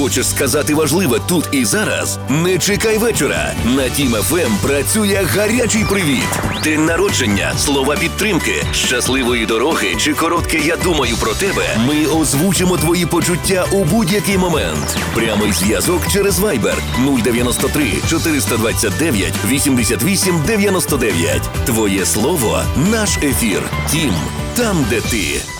Хочеш сказати важливе тут і зараз? Не чекай вечора. На Тім ФМ працює гарячий привіт. День народження, слова підтримки, щасливої дороги чи коротке «я думаю про тебе». Ми озвучимо твої почуття у будь-який момент. Прямий зв'язок через Viber 093 429 88 99. Твоє слово – наш ефір. Тім, там, де ти.